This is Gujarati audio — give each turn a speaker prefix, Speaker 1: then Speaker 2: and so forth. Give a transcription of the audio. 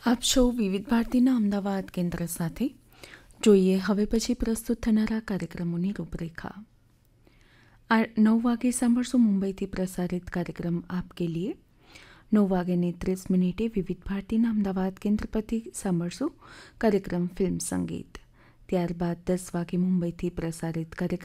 Speaker 1: આપ સૌ વિવિધ ભારતીના અમદાવાદ કેન્દ્ર સાથે જોઈએ હવે પછી પ્રસ્તુત થનારા કાર્યક્રમોની રૂપરેખા. આ 9 વાગે સાંભળશો મુંબઈથી પ્રસારિત કાર્યક્રમ આપકે લીએ. 9 વાગ્યાને 30 મિનિટે વિવિધ ભારતીના અમદાવાદ કેન્દ્ર પરથી સાંભળશો કાર્યક્રમ ફિલ્મ સંગીત. ત્યારબાદ 10 વાગે મુંબઈથી પ્રસારિત કાર્યક્રમ